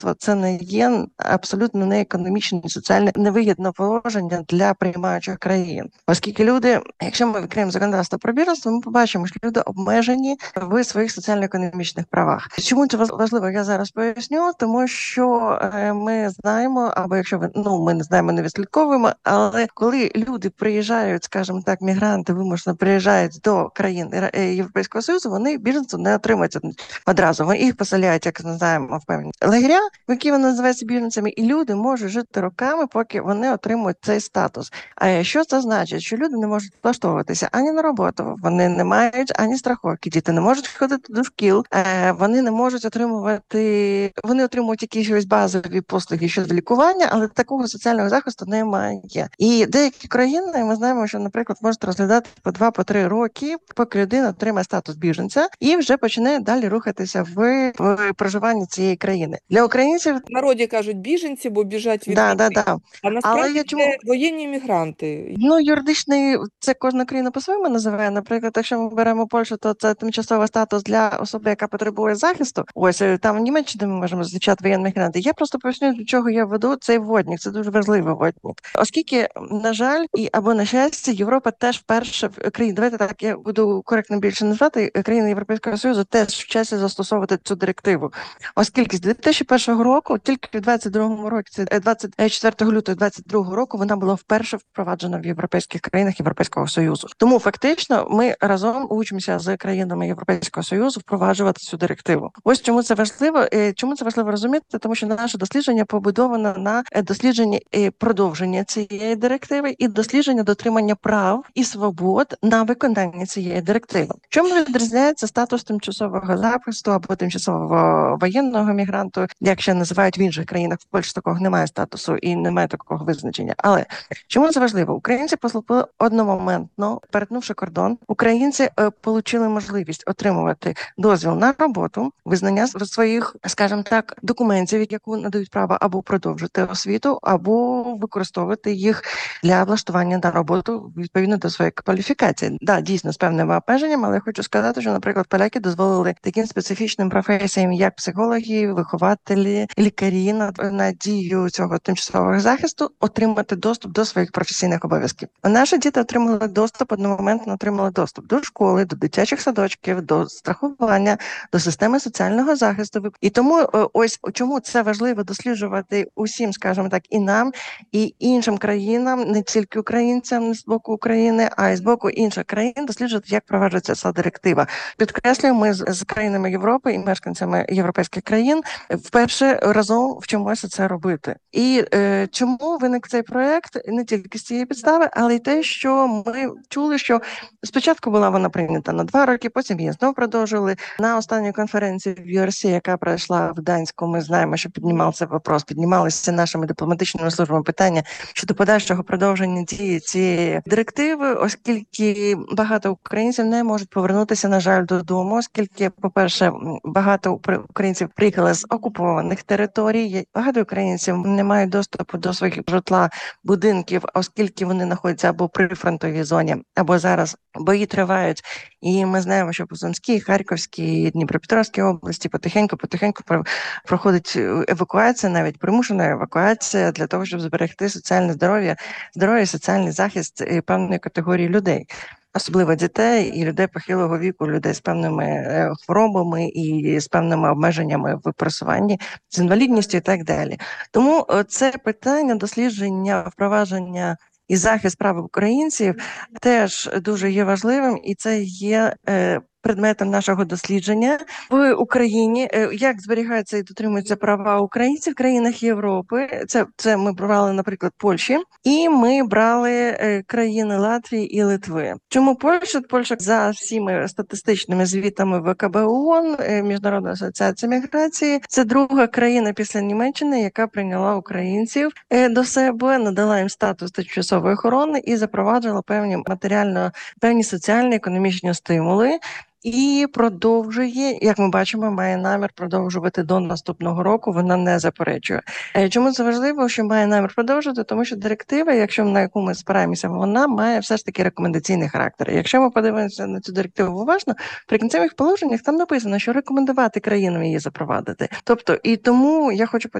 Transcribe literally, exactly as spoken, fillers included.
громадянство – це не є абсолютно не економічне, соціальне невигідне положення для приймаючих країн. Оскільки люди, якщо ми відкриємо законодавство про біженство, ми побачимо, що люди обмежені в своїх соціально-економічних правах. Чому це важливо, я зараз поясню, тому що ми знаємо, або якщо ви, ну, ми не знаємо, не відслідковуємо, але коли люди приїжджають, скажімо так, мігранти вимушено приїжджають до країн Європейського Союзу, вони біженців не отримують одразу. Вони їх поселяють, як ми знаємо, в певні лагеря, які вони називаються біженцями, і люди можуть жити роками, поки вони отримують цей статус. А що це значить? Що люди не можуть влаштовуватися ані на роботу, вони не мають ані страховки, діти не можуть ходити до шкіл, вони не можуть отримувати, вони отримують якісь базові послуги щодо лікування, але такого соціального захисту немає. І деякі країни, ми знаємо, що, наприклад, можуть розглядати по два-три роки, поки людина отримає статус біженця і вже починає далі рухатися в, в проживанні цієї країни. Для українців... В народі кажуть біженці, бо біжать від да, війни. да, да. А насправді але це чому... воєнні мігранти. Ну, юридичний, це кожна країна по-своєму називає. Наприклад, якщо ми беремо Польщу, то це тимчасовий статус для особи, яка потребує захисту. Ось, там в Німеччині ми можемо зустрічати воєнних мігрантів. Я просто поясню, до чого я веду цей вводник. Це дуже важливий вводник. Оскільки, на жаль, і або на щастя, Європа теж вперше в країні, давайте так, я буду коректно більше назвати, країни Європейського Союзу теж вчаться застосовувати цю директиву. Оскільки з дві тисячі першого року, тільки в двадцять другому році, двадцять четвертого лютого двадцять другого року, вона була вперше впроваджена в європейських країнах Європейського Союзу. Тому фактично ми разом учимося з країнами Європейського Союзу впроваджувати цю директиву. Ось чому це важливо. Чому це важливо розуміти? Тому що наше дослідження побудовано на дослідженні продовження цієї директиви і дослідження дотримання прав і свобод на виконання цієї директиви. Чому відрізняється статус тимчасового захисту або тимчасового воєнного мігранту, як ще називають в інших країнах? В Польщі такого немає статусу і немає такого визначення. Але чому це важливо? Українці поступили одномоментно, перетнувши кордон. Українці е, отримали можливість отримувати дозвіл на роботу, визнання своїх, скажімо так, документів, які надають право або продовжити освіту, або використовувати їх для влаштування на роботу відповідно до своєї кваліфікації. Да, дійсно, з певними обмеженнями, але я хочу сказати, що, наприклад, поляки дозволили таким специфічним професіям, як психологи, вихователі, лікарі на, на дію цього тимчасового захисту отримати доступ до своїх професійних обов'язків. Наші діти отримали доступ, одномоментно отримали доступ до школи, до дитячих садочків, до страхування, до системи соціального захисту. І тому ось чому це важливо досліджувати усім, скажімо так, і нам, і іншим країнам, не тільки українцям з боку України, а й з боку інших країн, досліджувати, як проваджується ця директива. Підкреслюю, ми з, з країнами Європи і мешканцями європейських країн вперше разом вчимося це робити. І е, чому виник цей проект? Не тільки з цієї підстави, але й те, що ми чули, що спочатку була вона прийнята на два роки, потім її знову продовжили. На останній конференції в ю ар сі, яка пройшла в Данську, ми знаємо, що піднімався вопрос, піднімалися нашими дипломатичними службами питання щодо подальшого продовження дії цієї директиви, оскільки багато українців не можуть повернутися, на жаль, додому, оскільки, по-перше, багато українців приїхали з окупованих територій, багато українців не мають доступу до своїх житла, будинків, оскільки вони знаходяться або при фронтовій зоні, або зараз бої тривають. І ми знаємо, що по Сумській, Харківській, Дніпропетровській області потихеньку-потихеньку проходить евакуація, навіть примушена евакуація для того, щоб зберегти соціальне здоров'я, здоров'я, соціальний захист певної категорії людей. Особливо дітей і людей похилого віку, людей з певними хворобами і з певними обмеженнями в пересуванні, з інвалідністю і так далі. Тому це питання дослідження, впровадження і захист прав українців теж дуже є важливим, і це є е, предметом нашого дослідження в Україні, як зберігаються і дотримуються права українців в країнах Європи. Це, це ми брали, наприклад, Польщі, і ми брали країни Латвії і Литви. Чому Польща? Польща за всіми статистичними звітами В К Б ООН, Міжнародної асоціації міграції, це друга країна після Німеччини, яка прийняла українців до себе, надала їм статус тимчасової охорони і запроваджувала певні матеріально, певні соціальні, економічні стимули. і продовжує, як ми бачимо, має намір продовжувати до наступного року. Вона не заперечує. Е, Чому це важливо, що має намір продовжувати? Тому що директива, якщо на яку ми спираємося, вона має все ж таки рекомендаційний характер. Якщо ми подивимося на цю директиву уважно, при кінцевих положеннях там написано, що рекомендувати країнам її запровадити. Тобто, і тому я хочу